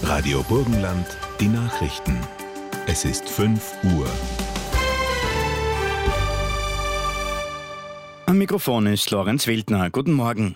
Radio Burgenland, die Nachrichten. Es ist 5 Uhr. Am Mikrofon ist Lorenz Wildner. Guten Morgen.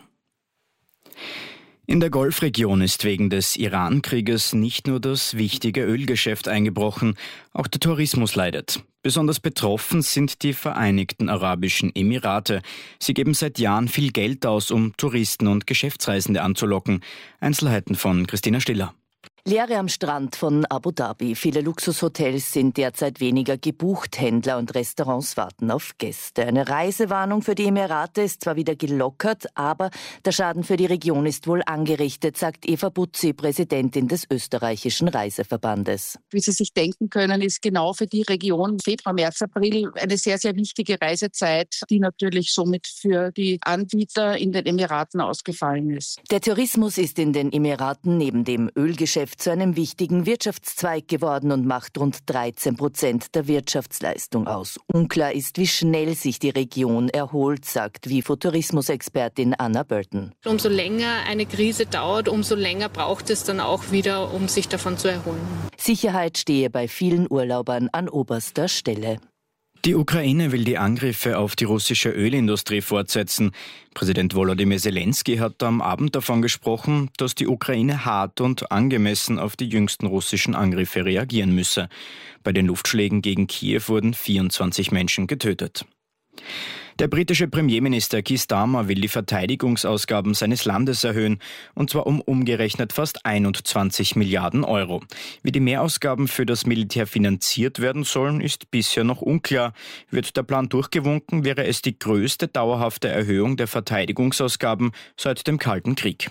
In der Golfregion ist wegen des Iran-Krieges nicht nur das wichtige Ölgeschäft eingebrochen, auch der Tourismus leidet. Besonders betroffen sind die Vereinigten Arabischen Emirate. Sie geben seit Jahren viel Geld aus, um Touristen und Geschäftsreisende anzulocken. Einzelheiten von Christina Stiller. Leere am Strand von Abu Dhabi. Viele Luxushotels sind derzeit weniger gebucht. Händler und Restaurants warten auf Gäste. Eine Reisewarnung für die Emirate ist zwar wieder gelockert, aber der Schaden für die Region ist wohl angerichtet, sagt Eva Butzi, Präsidentin des österreichischen Reiseverbandes. Wie Sie sich denken können, ist genau für die Region Februar, März, April eine sehr, sehr wichtige Reisezeit, die natürlich somit für die Anbieter in den Emiraten ausgefallen ist. Der Tourismus ist in den Emiraten neben dem Ölgeschäft zu einem wichtigen Wirtschaftszweig geworden und macht rund 13% der Wirtschaftsleistung aus. Unklar ist, wie schnell sich die Region erholt, sagt WIFO-Tourismusexpertin Anna Burton. Umso länger eine Krise dauert, umso länger braucht es dann auch wieder, um sich davon zu erholen. Sicherheit stehe bei vielen Urlaubern an oberster Stelle. Die Ukraine will die Angriffe auf die russische Ölindustrie fortsetzen. Präsident Volodymyr Zelensky hat am Abend davon gesprochen, dass die Ukraine hart und angemessen auf die jüngsten russischen Angriffe reagieren müsse. Bei den Luftschlägen gegen Kiew wurden 24 Menschen getötet. Der britische Premierminister Keir Starmer will die Verteidigungsausgaben seines Landes erhöhen, und zwar um umgerechnet fast 21 Milliarden Euro. Wie die Mehrausgaben für das Militär finanziert werden sollen, ist bisher noch unklar. Wird der Plan durchgewunken, wäre es die größte dauerhafte Erhöhung der Verteidigungsausgaben seit dem Kalten Krieg.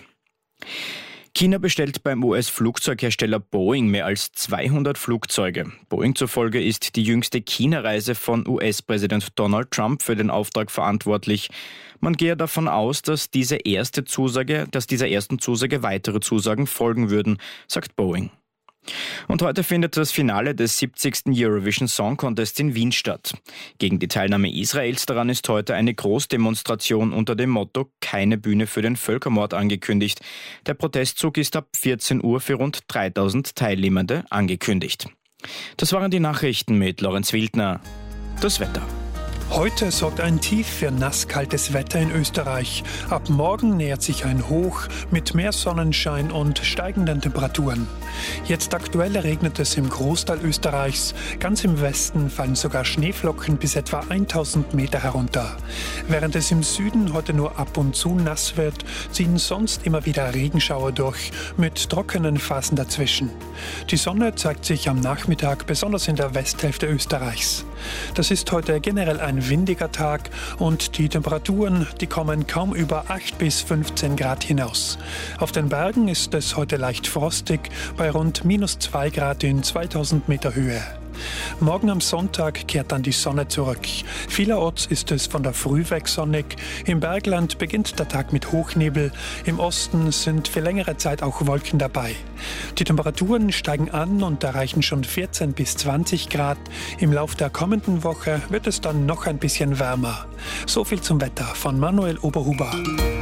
China bestellt beim US-Flugzeughersteller Boeing mehr als 200 Flugzeuge. Boeing zufolge ist die jüngste China-Reise von US-Präsident Donald Trump für den Auftrag verantwortlich. Man gehe davon aus, dass dieser ersten Zusage weitere Zusagen folgen würden, sagt Boeing. Und heute findet das Finale des 70. Eurovision Song Contest in Wien statt. Gegen die Teilnahme Israels daran ist heute eine Großdemonstration unter dem Motto „Keine Bühne für den Völkermord" angekündigt. Der Protestzug ist ab 14 Uhr für rund 3000 Teilnehmende angekündigt. Das waren die Nachrichten mit Lorenz Wildner. Das Wetter. Heute sorgt ein Tief für nasskaltes Wetter in Österreich. Ab morgen nähert sich ein Hoch mit mehr Sonnenschein und steigenden Temperaturen. Jetzt aktuell regnet es im Großteil Österreichs. Ganz im Westen fallen sogar Schneeflocken bis etwa 1000 Meter herunter. Während es im Süden heute nur ab und zu nass wird, ziehen sonst immer wieder Regenschauer durch, mit trockenen Phasen dazwischen. Die Sonne zeigt sich am Nachmittag besonders in der Westhälfte Österreichs. Das ist heute generell ein windiger Tag und die Temperaturen, die kommen kaum über 8 bis 15 Grad hinaus. Auf den Bergen ist es heute leicht frostig, bei rund -2 Grad in 2000 Meter Höhe. Morgen am Sonntag kehrt dann die Sonne zurück. Vielerorts ist es von der Früh weg sonnig. Im Bergland beginnt der Tag mit Hochnebel. Im Osten sind für längere Zeit auch Wolken dabei. Die Temperaturen steigen an und erreichen schon 14 bis 20 Grad. Im Lauf der kommenden Woche wird es dann noch ein bisschen wärmer. So viel zum Wetter von Manuel Oberhuber.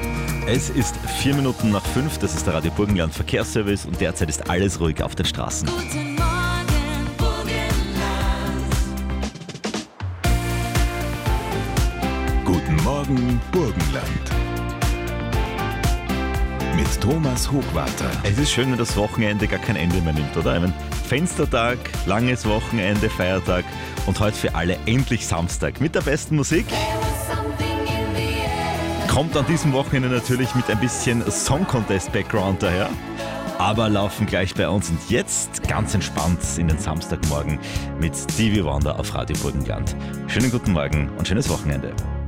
Es ist 4 Minuten nach 5, das ist der Radio Burgenland Verkehrsservice und derzeit ist alles ruhig auf den Straßen. Guten Morgen, Burgenland. Guten Morgen, Burgenland. Mit Thomas Hochwarter. Es ist schön, wenn das Wochenende gar kein Ende mehr nimmt, oder? Ich meine, Fenstertag, langes Wochenende, Feiertag und heute für alle endlich Samstag mit der besten Musik. Kommt an diesem Wochenende natürlich mit ein bisschen Song Contest Background daher, aber laufen gleich bei uns. Und jetzt ganz entspannt in den Samstagmorgen mit Stevie Wonder auf Radio Burgenland. Schönen guten Morgen und schönes Wochenende.